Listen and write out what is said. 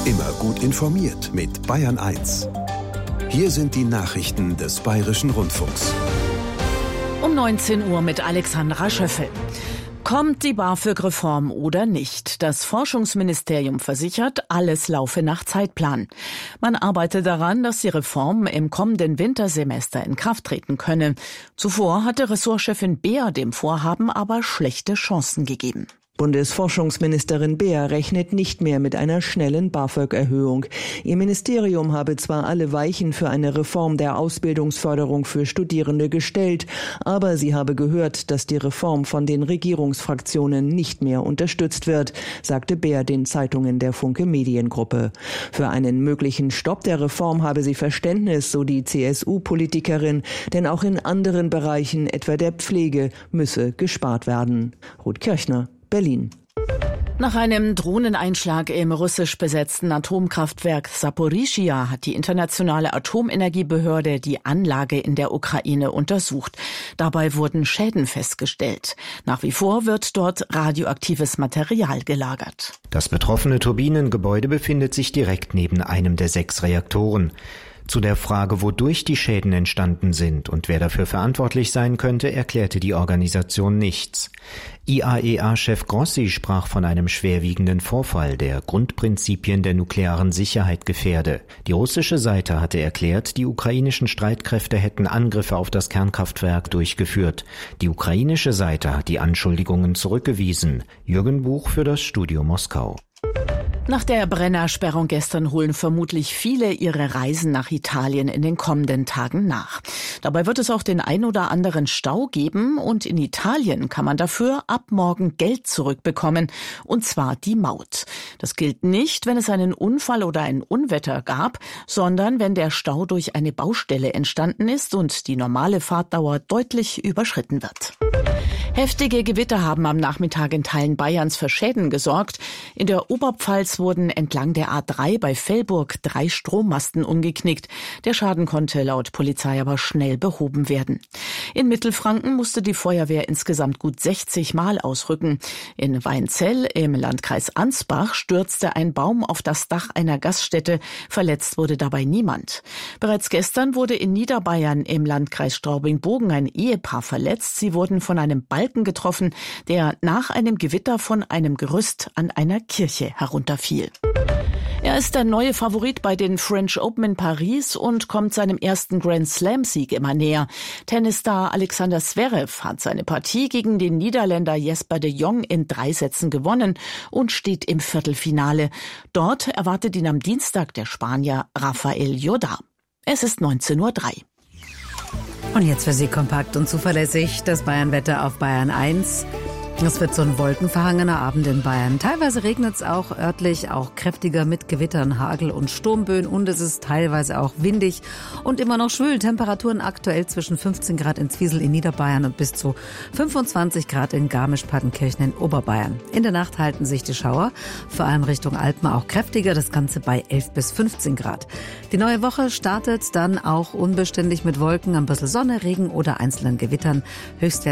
Immer gut informiert mit Bayern 1. Hier sind die Nachrichten des Bayerischen Rundfunks. Um 19 Uhr mit Alexandra Schöffel. Kommt die BAföG-Reform oder nicht? Das Forschungsministerium versichert, alles laufe nach Zeitplan. Man arbeite daran, dass die Reform im kommenden Wintersemester in Kraft treten könne. Zuvor hatte Ressortchefin Beer dem Vorhaben aber schlechte Chancen gegeben. Bundesforschungsministerin Beer rechnet nicht mehr mit einer schnellen BAföG-Erhöhung. Ihr Ministerium habe zwar alle Weichen für eine Reform der Ausbildungsförderung für Studierende gestellt, aber sie habe gehört, dass die Reform von den Regierungsfraktionen nicht mehr unterstützt wird, sagte Beer den Zeitungen der Funke Mediengruppe. Für einen möglichen Stopp der Reform habe sie Verständnis, so die CSU-Politikerin, denn auch in anderen Bereichen, etwa der Pflege, müsse gespart werden. Ruth Kirchner, Berlin. Nach einem Drohneneinschlag im russisch besetzten Atomkraftwerk Saporischschja hat die internationale Atomenergiebehörde die Anlage in der Ukraine untersucht. Dabei wurden Schäden festgestellt. Nach wie vor wird dort radioaktives Material gelagert. Das betroffene Turbinengebäude befindet sich direkt neben einem der 6 Reaktoren. Zu der Frage, wodurch die Schäden entstanden sind und wer dafür verantwortlich sein könnte, erklärte die Organisation nichts. IAEA-Chef Grossi sprach von einem schwerwiegenden Vorfall, der Grundprinzipien der nuklearen Sicherheit gefährde. Die russische Seite hatte erklärt, die ukrainischen Streitkräfte hätten Angriffe auf das Kernkraftwerk durchgeführt. Die ukrainische Seite hat die Anschuldigungen zurückgewiesen. Jürgen Buch für das Studio Moskau. Nach der Brennersperrung gestern holen vermutlich viele ihre Reisen nach Italien in den kommenden Tagen nach. Dabei wird es auch den ein oder anderen Stau geben und in Italien kann man dafür ab morgen Geld zurückbekommen, und zwar die Maut. Das gilt nicht, wenn es einen Unfall oder ein Unwetter gab, sondern wenn der Stau durch eine Baustelle entstanden ist und die normale Fahrtdauer deutlich überschritten wird. Heftige Gewitter haben am Nachmittag in Teilen Bayerns für Schäden gesorgt. In der Oberpfalz wurden entlang der A3 bei Velburg 3 Strommasten umgeknickt. Der Schaden konnte laut Polizei aber schnell behoben werden. In Mittelfranken musste die Feuerwehr insgesamt gut 60 Mal ausrücken. In Weinzell im Landkreis Ansbach stürzte ein Baum auf das Dach einer Gaststätte. Verletzt wurde dabei niemand. Bereits gestern wurde in Niederbayern im Landkreis Straubing-Bogen ein Ehepaar verletzt. Sie wurden von einem Balken getroffen, der nach einem Gewitter von einem Gerüst an einer Kirche herunterfiel. Er ist der neue Favorit bei den French Open in Paris und kommt seinem ersten Grand-Slam-Sieg immer näher. Tennisstar Alexander Zverev hat seine Partie gegen den Niederländer Jesper de Jong in 3 Sätzen gewonnen und steht im Viertelfinale. Dort erwartet ihn am Dienstag der Spanier Rafael Jodá. Es ist 19:03 Uhr. Und jetzt für Sie kompakt und zuverlässig das Bayernwetter auf Bayern 1. Es wird so ein wolkenverhangener Abend in Bayern. Teilweise regnet es auch örtlich, auch kräftiger mit Gewittern, Hagel und Sturmböen. Und es ist teilweise auch windig und immer noch schwül. Temperaturen aktuell zwischen 15 Grad in Zwiesel in Niederbayern und bis zu 25 Grad in Garmisch-Partenkirchen in Oberbayern. In der Nacht halten sich die Schauer, vor allem Richtung Alpen auch kräftiger. Das Ganze bei 11 bis 15 Grad. Die neue Woche startet dann auch unbeständig mit Wolken, ein bisschen Sonne, Regen oder einzelnen Gewittern. Höchstwert